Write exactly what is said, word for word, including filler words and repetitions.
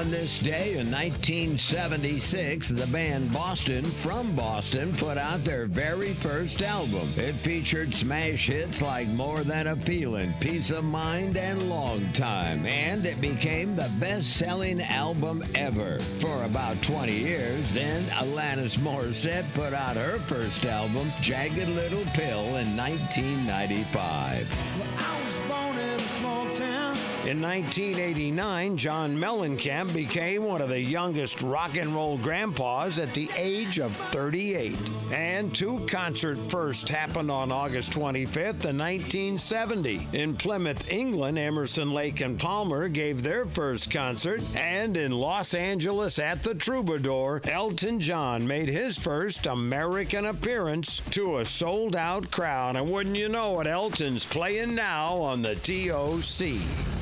On this day in nineteen seventy-six, the band Boston from Boston put out their very first album. It featured smash hits like More Than a Feeling, Peace of Mind, and Long Time, and it became the best-selling album ever for about twenty years. Then Alanis Morissette put out her first album, Jagged Little Pill, in nineteen ninety-five. Well, I was born in a small town. In nineteen eighty-nine, John Mellencamp became one of the youngest rock and roll grandpas at the age of thirty-eight. And two concert firsts happened on August twenty-fifth in nineteen seventy. In Plymouth, England, Emerson, Lake and Palmer gave their first concert. And in Los Angeles at the Troubadour, Elton John made his first American appearance to a sold-out crowd. And wouldn't you know it, Elton's playing now on the T O C.